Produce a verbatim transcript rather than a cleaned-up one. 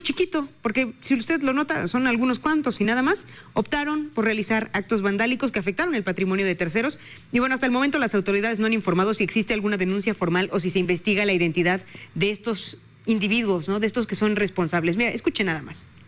chiquito, porque si usted lo nota, son algunos cuantos y nada más, optaron por realizar actos vandálicos que afectaron el patrimonio de terceros. Y bueno, hasta el momento las autoridades no han informado si existe alguna denuncia formal o si se investiga la identidad de estos individuos, ¿no? De estos que son responsables. Mira, escuche nada más.